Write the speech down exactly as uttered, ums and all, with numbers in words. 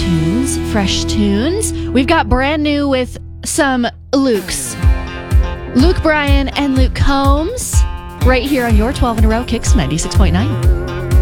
tunes, fresh tunes. We've got brand new with some Lukes. Luke Bryan and Luke Combs right here on your twelve in a row Kicks ninety-six point nine.